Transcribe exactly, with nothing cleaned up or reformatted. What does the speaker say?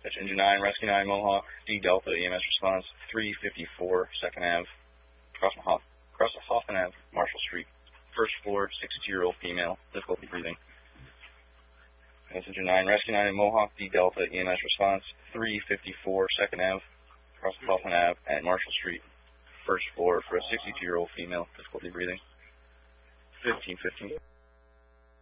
That's Engine nine, Rescue nine, Mohawk, D Delta, E M S response, three fifty-four second Avenue, across the, Hoff, across the Hoffman Avenue, Marshall Street. First floor, sixty-two-year-old female, difficulty breathing. That's Engine nine, Rescue nine, Mohawk, D Delta, E M S response, three fifty-four second Avenue, across the Hoffman Avenue at Marshall Street. First floor for a sixty-two-year-old female, difficulty breathing. fifteen fifteen.